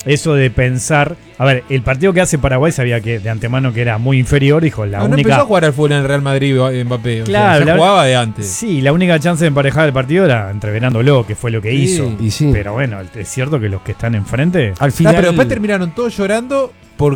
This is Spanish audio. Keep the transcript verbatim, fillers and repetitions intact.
eso de pensar. A ver, el partido que hace Paraguay sabía que de antemano que era muy inferior. Dijo, la no, no única. empezó a jugar al fútbol en el Real Madrid Mbappé. O Claro, sea, ya la- jugaba de antes. Sí, la única chance de emparejar el partido era entreverándolo, que fue lo que Sí, hizo. y sí. Pero bueno, es cierto que los que están enfrente. Al Ah, final. pero después terminaron todos llorando